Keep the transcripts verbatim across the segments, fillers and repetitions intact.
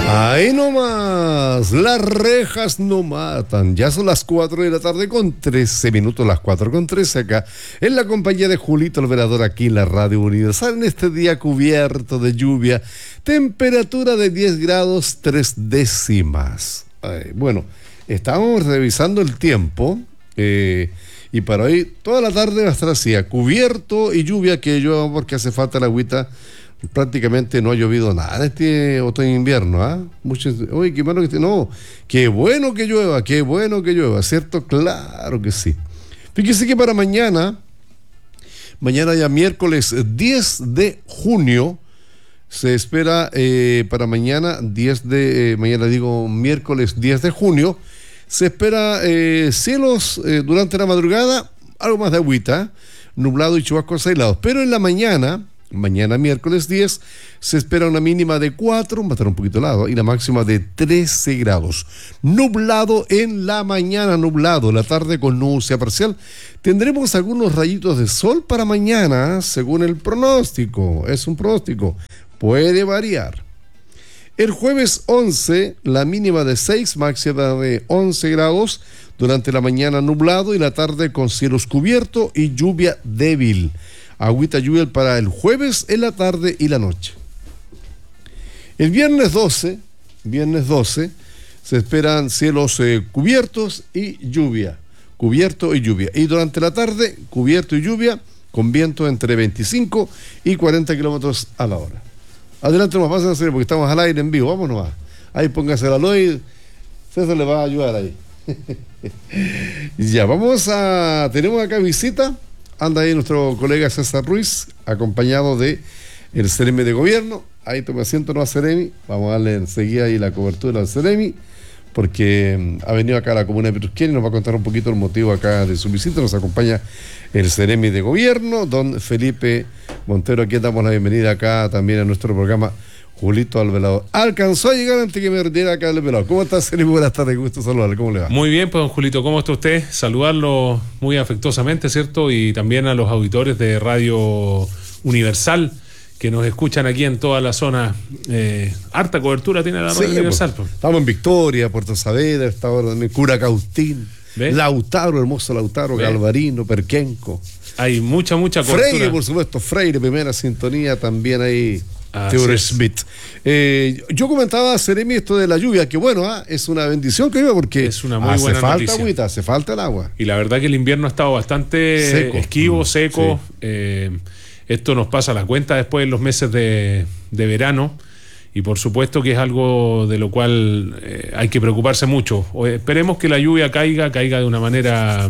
Ahí nomás, las rejas no matan. Ya son las cuatro de la tarde con trece minutos, las cuatro con trece acá, en la compañía de Julito Alverador, aquí en la Radio Universal, en este día cubierto de lluvia, temperatura de diez grados tres décimas. Ay, bueno, estábamos revisando el tiempo, eh, y para hoy, toda la tarde va a estar así, cubierto y lluvia, que llueva porque hace falta la agüita. Prácticamente no ha llovido nada este otoño-invierno, ¿ah? ¿eh? Muchos, oye, qué malo que esté. No, qué bueno que llueva, qué bueno que llueva, ¿cierto? Claro que sí. Fíjese que para mañana, mañana ya miércoles diez de junio, se espera eh, para mañana, diez de, eh, mañana digo miércoles diez de junio, se espera eh, cielos eh, durante la madrugada, algo más de agüita, nublado y chubascos aislados, pero en la mañana. Mañana miércoles diez se espera una mínima de cuatro, va a estar un poquito helado, y la máxima de trece grados. Nublado en la mañana, nublado, la tarde con nubosidad parcial. Tendremos algunos rayitos de sol para mañana, según el pronóstico. Es un pronóstico, puede variar. El jueves once, la mínima de seis, máxima de once grados. Durante la mañana nublado y la tarde con cielos cubiertos y lluvia débil. Agüita lluvia para el jueves en la tarde y la noche. El viernes doce, viernes doce, se esperan cielos eh, cubiertos y lluvia, cubierto y lluvia. Y durante la tarde, cubierto y lluvia, con viento entre veinticinco y cuarenta kilómetros a la hora. Adelante nomás, pasen a hacer porque estamos al aire en vivo, vamos nomás. Ahí póngase la luz y César le va a ayudar ahí. Ya, vamos a, tenemos acá visita. Anda ahí nuestro colega César Ruiz, acompañado de el Ceremi de Gobierno. Ahí toma asiento, no a Ceremi. Vamos a darle enseguida ahí la cobertura al Ceremi, porque ha venido acá a la comuna de Petrusquén y nos va a contar un poquito el motivo acá de su visita. Nos acompaña el Ceremi de Gobierno, don Felipe Montero. Aquí damos la bienvenida acá también a nuestro programa Julito Alverador. Alcanzó a llegar antes que me retirara acá del Alverador. ¿Cómo está, Ceremi? Buenas tardes, gusto saludarle. ¿Cómo le va? Muy bien, pues don Julito, ¿cómo está usted? Saludarlo muy afectuosamente, ¿cierto? Y también a los auditores de Radio Universal que nos escuchan aquí en toda la zona. Eh, harta cobertura tiene la Radio sí, Universal. Pues, estamos en Victoria, Puerto Saavedra, estamos en Curacautín, ¿ves? Lautaro, hermoso Lautaro, ¿ves? Galvarino, Perquenco. Hay mucha, mucha cobertura. Freire, por supuesto, Freire, primera sintonía, también ahí. Theodore Smith. Eh, yo comentaba, Ceremi, esto de la lluvia, que bueno, ¿eh? Es una bendición que llueva porque es una muy hace buena falta noticia. Agüita, hace falta el agua. Y la verdad que el invierno ha estado bastante seco. esquivo, seco. Sí. Eh, esto nos pasa a la cuenta después en los meses de, de verano. Y por supuesto que es algo de lo cual eh, hay que preocuparse mucho. O esperemos que la lluvia caiga, caiga de una manera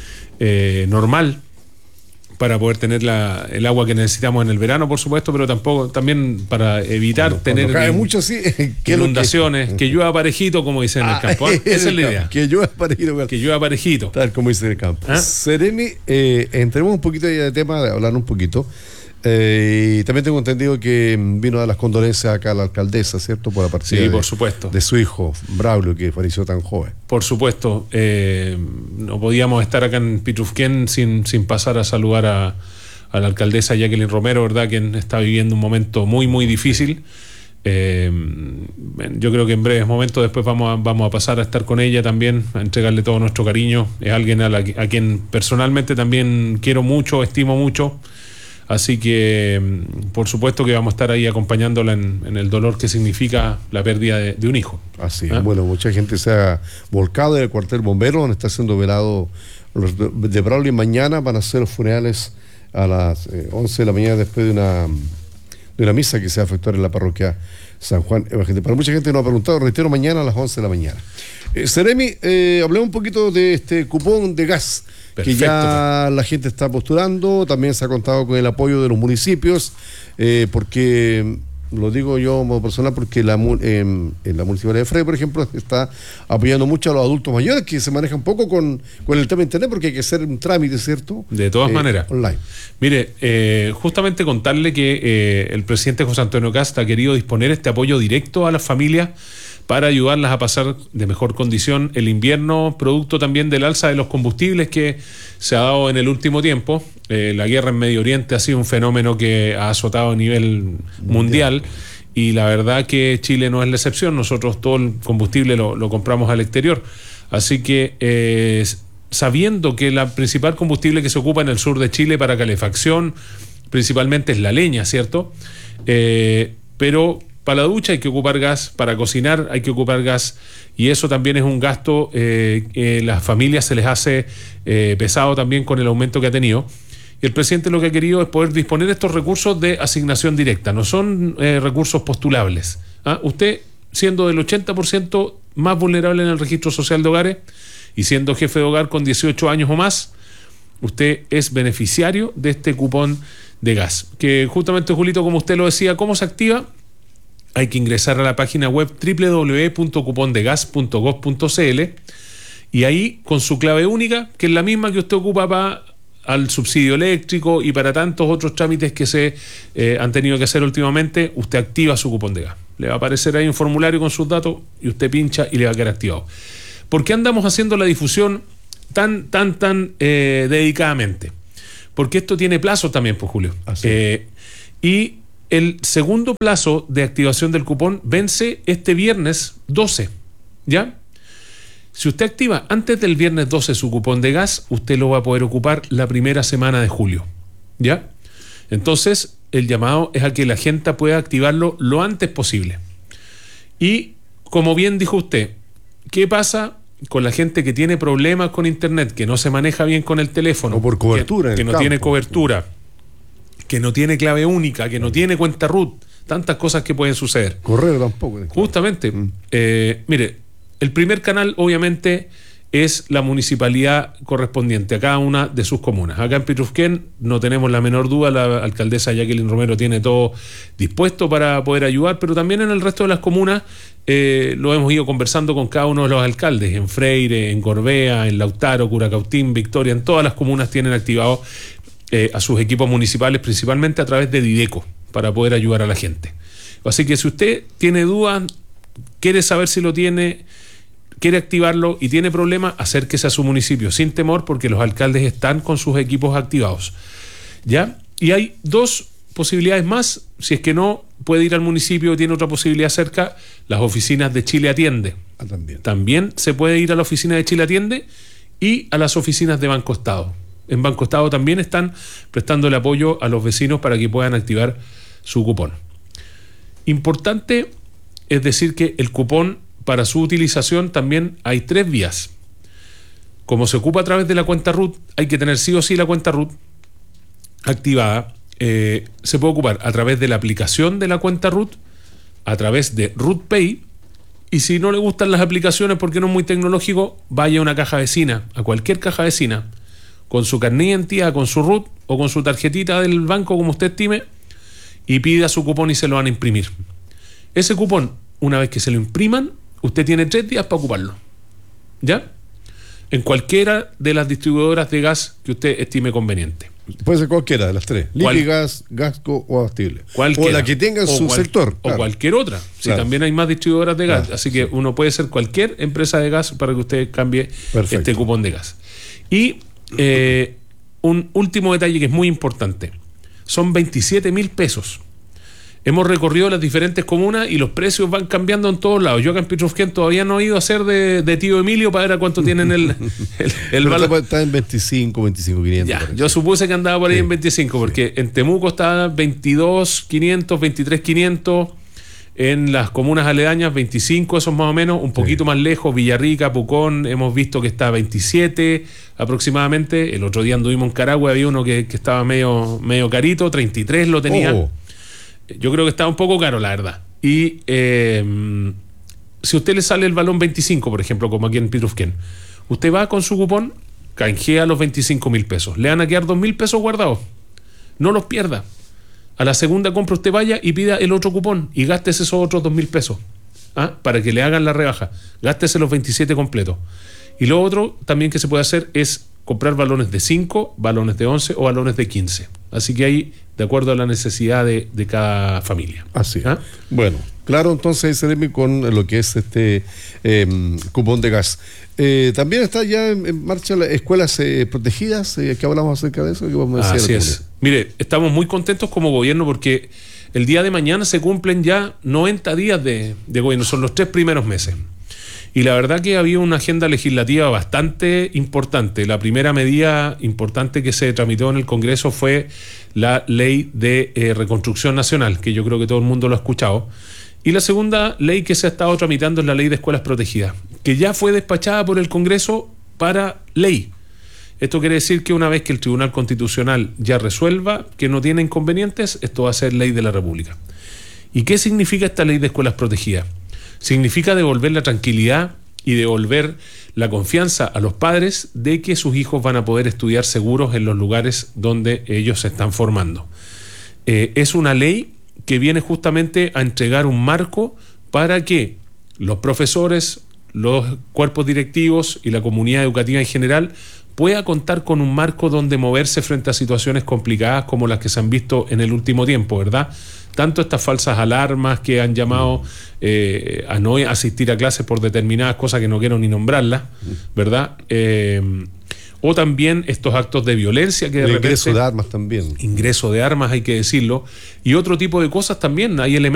eh, normal, para poder tener la, el agua que necesitamos en el verano, por supuesto, pero tampoco también para evitar cuando, tener cuando cae mucho, sí, inundaciones, que... que llueva parejito, como dicen en ah, el campo. ¿eh? Esa es la idea. Que llueva parejito. Que llueva parejito. Tal como dice en el campo. ¿Ah? Ceremi, eh, entremos un poquito de tema, de hablar un poquito. Eh, y también tengo entendido que vino a dar las condolencias acá a la alcaldesa, ¿cierto? Por la partida sí, de, por supuesto. de su hijo, Braulio, que falleció tan joven. Por supuesto. Eh, no podíamos estar acá en Petrusquén sin, sin pasar a saludar a, a la alcaldesa Jacqueline Romero, ¿verdad? Quien está viviendo un momento muy, muy difícil. Eh, yo creo que en breves momentos después vamos a, vamos a pasar a estar con ella también, a entregarle todo nuestro cariño. Es alguien a, la, a quien personalmente también quiero mucho, estimo mucho. Así que, por supuesto que vamos a estar ahí acompañándola en, en el dolor que significa la pérdida de, de un hijo. Así, ¿Ah? Bueno, mucha gente se ha volcado en el cuartel bombero, donde está siendo velado los de Braulio. Mañana van a ser los funerales a las eh, once de la mañana, después de una, de una misa que se va a efectuar en la parroquia San Juan Evangelista. Para mucha gente nos ha preguntado, reitero, mañana a las once de la mañana. Eh, Ceremi, eh, hablemos un poquito de este cupón de gas. Perfecto. Que ya la gente está postulando, también se ha contado con el apoyo de los municipios, eh, porque, lo digo yo como personal, porque la, eh, en la municipalidad de Freire, por ejemplo, está apoyando mucho a los adultos mayores, que se manejan un poco con, con el tema de internet, porque hay que hacer un trámite, ¿cierto? De todas eh, maneras. Online. Mire, eh, justamente contarle que eh, el presidente José Antonio Casta ha querido disponer este apoyo directo a las familias para ayudarlas a pasar de mejor condición el invierno, producto también del alza de los combustibles que se ha dado en el último tiempo. Eh, la guerra en Medio Oriente ha sido un fenómeno que ha azotado a nivel mundial, mundial y la verdad que Chile no es la excepción. Nosotros todo el combustible lo, lo compramos al exterior. Así que eh, sabiendo que la principal combustible que se ocupa en el sur de Chile para calefacción principalmente es la leña, ¿cierto? Eh, pero para la ducha hay que ocupar gas, para cocinar hay que ocupar gas, y eso también es un gasto eh, que a las familias se les hace eh, pesado también con el aumento que ha tenido. Y el presidente lo que ha querido es poder disponer de estos recursos de asignación directa, no son eh, recursos postulables. ¿Ah? Usted, siendo del ochenta por ciento más vulnerable en el registro social de hogares y siendo jefe de hogar con dieciocho años o más, usted es beneficiario de este cupón de gas, que justamente, Julito, como usted lo decía, ¿cómo se activa? Hay que ingresar a la página web doble u doble u doble u punto cupón de gas punto gov punto c l y ahí con su clave única, que es la misma que usted ocupa para al subsidio eléctrico y para tantos otros trámites que se eh, han tenido que hacer últimamente, usted activa su cupón de gas. Le va a aparecer ahí un formulario con sus datos y usted pincha y le va a quedar activado. ¿Por qué andamos haciendo la difusión tan, tan, tan eh, dedicadamente? Porque esto tiene plazo también, pues, Julio. Eh, y el segundo plazo de activación del cupón vence este viernes doce, ¿ya? Si usted activa antes del viernes doce su cupón de gas, usted lo va a poder ocupar la primera semana de julio, ¿ya? Entonces, el llamado es a que la gente pueda activarlo lo antes posible. Y, como bien dijo usted, ¿qué pasa con la gente que tiene problemas con internet, que no se maneja bien con el teléfono? O por cobertura. Que, que no campo. tiene cobertura, que no tiene clave única, que no tiene cuenta root, tantas cosas que pueden suceder. Correo tampoco. Justamente, mm. eh, mire, el primer canal obviamente es la municipalidad correspondiente a cada una de sus comunas. Acá en Pitrufquén no tenemos la menor duda, la alcaldesa Jacqueline Romero tiene todo dispuesto para poder ayudar, pero también en el resto de las comunas eh, lo hemos ido conversando con cada uno de los alcaldes, en Freire, en Gorbea, en Lautaro, Curacautín, Victoria, en todas las comunas tienen activado eh, a sus equipos municipales, principalmente a través de Dideco, para poder ayudar a la gente. Así que si usted tiene dudas, quiere saber si lo tiene, quiere activarlo y tiene problemas, acérquese a su municipio sin temor, porque los alcaldes están con sus equipos activados, ¿ya? Y hay dos posibilidades más. Si es que no puede ir al municipio y tiene otra posibilidad cerca, las oficinas de Chile Atiende. Ah, también. También se puede ir a la oficina de Chile Atiende y a las oficinas de Banco Estado. En Banco Estado también están prestando el apoyo a los vecinos para que puedan activar su cupón. Importante es decir que el cupón, para su utilización también hay tres vías. Como se ocupa a través de la cuenta root, hay que tener sí o sí la cuenta root activada. Eh, se puede ocupar a través de la aplicación de la cuenta root, a través de RootPay, y si no le gustan las aplicaciones porque no es muy tecnológico, vaya a una caja vecina, a cualquier caja vecina, con su carnet de identidad, con su root o con su tarjetita del banco, como usted estime, y pida su cupón y se lo van a imprimir. Ese cupón, una vez que se lo impriman, usted tiene tres días para ocuparlo, ¿ya? En cualquiera de las distribuidoras de gas que usted estime conveniente. Puede ser cualquiera de las tres: Liquigas, Gasco o Abastible. Cualquiera. O la que tenga en su cual, sector. O claro. cualquier otra. Sí, claro. También hay más distribuidoras de gas. Claro, así que sí, uno puede ser cualquier empresa de gas para que usted cambie Perfecto. este cupón de gas. Y eh, un último detalle que es muy importante: son veintisiete mil pesos. Hemos recorrido las diferentes comunas y los precios van cambiando en todos lados. Yo acá en Pitrufquén todavía no he ido a hacer de, de tío Emilio para ver a cuánto tienen el, el, el valor. Está en veinticinco, veinticinco quinientos. Ya, yo supuse que andaba por ahí sí, en veinticinco, porque sí. en Temuco está veintidós quinientos, veintitrés quinientos. En las comunas aledañas, veinticinco, esos más o menos. Un poquito sí. más lejos, Villarrica, Pucón, hemos visto que está veintisiete aproximadamente. El otro día anduvimos en Caragua, había uno que, que estaba medio, medio carito, treinta y tres lo tenía. Oh. Yo creo que está un poco caro, la verdad. Y eh, si a usted le sale el balón veinticinco, por ejemplo, como aquí en Pitrufquén, usted va con su cupón, canjea los veinticinco mil pesos. Le van a quedar dos mil pesos guardados. No los pierda. A la segunda compra usted vaya y pida el otro cupón y gástese esos otros dos mil pesos. ¿Ah? Para que le hagan la rebaja. Gástese los veintisiete completos. Y lo otro también que se puede hacer es comprar balones de cinco, balones de once o balones de quince. Así que ahí, de acuerdo a la necesidad de, de cada familia. Así. ¿Ah? Bueno, claro, entonces Seremi con lo que es este eh, cupón de gas. Eh, también está ya en, en marcha las escuelas eh, protegidas, eh, que hablamos acerca de eso. ¿Qué vamos a decir? Así es. Mire, estamos muy contentos como gobierno porque el día de mañana se cumplen ya noventa días de, de gobierno, son los tres primeros meses. Y la verdad que había una agenda legislativa bastante importante. La primera medida importante que se tramitó en el Congreso fue la ley de eh, reconstrucción nacional, que yo creo que todo el mundo lo ha escuchado. Y la segunda ley que se ha estado tramitando es la ley de escuelas protegidas, que ya fue despachada por el Congreso para ley. Esto quiere decir que una vez que el Tribunal Constitucional ya resuelva que no tiene inconvenientes, esto va a ser ley de la República. ¿Y qué significa esta ley de escuelas protegidas? Significa devolver la tranquilidad y devolver la confianza a los padres de que sus hijos van a poder estudiar seguros en los lugares donde ellos se están formando. Eh, es una ley que viene justamente a entregar un marco para que los profesores, los cuerpos directivos y la comunidad educativa en general pueda contar con un marco donde moverse frente a situaciones complicadas como las que se han visto en el último tiempo, ¿verdad? Tanto estas falsas alarmas que han llamado eh, a no asistir a clases por determinadas cosas que no quiero ni nombrarlas, ¿verdad? Eh, o también estos actos de violencia que de el repente... ingreso de armas también. Ingreso de armas, hay que decirlo. Y otro tipo de cosas también. Hay elementos